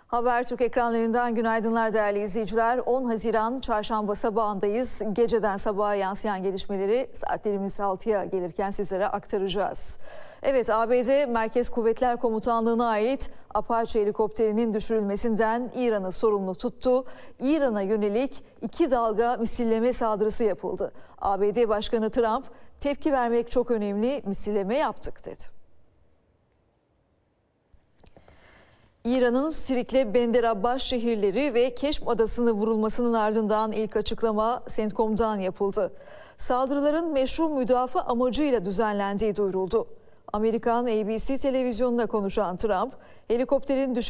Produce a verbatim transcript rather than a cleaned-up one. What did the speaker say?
Habertürk ekranlarından günaydınlar değerli izleyiciler. on Haziran Çarşamba sabahındayız. Geceden sabaha yansıyan gelişmeleri saatlerimiz altıya gelirken sizlere aktaracağız. Evet, A B D Merkez Kuvvetler Komutanlığı'na ait Apache helikopterinin düşürülmesinden İran'ı sorumlu tuttu. İran'a yönelik iki dalga misilleme saldırısı yapıldı. A B D Başkanı Trump, tepki vermek çok önemli, misilleme yaptık dedi. İran'ın Sirikle Bender Abbas şehirleri ve Keşm Adası'nı vurulmasının ardından ilk açıklama CENTCOM'dan yapıldı. Saldırıların meşru müdafaa amacıyla düzenlendiği duyuruldu. Amerikan A B C televizyonuna konuşan Trump, helikopterin düşürülmesi